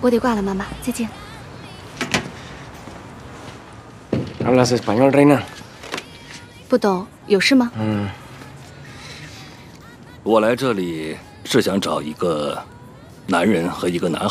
我得挂了，妈妈，再见。 Hablas español, reina？ 不懂，有事吗？ 我来这里是想找一个男人和一个男孩。